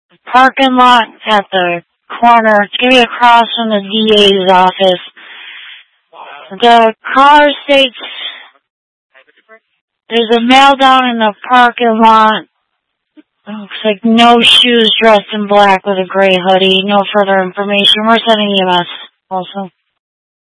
Parking lot at the corner. It's going to be across from the DA's office. The car states there's a male down in the parking lot. Looks like no shoes, dressed in black with a gray hoodie. No further information. We're sending EMS also.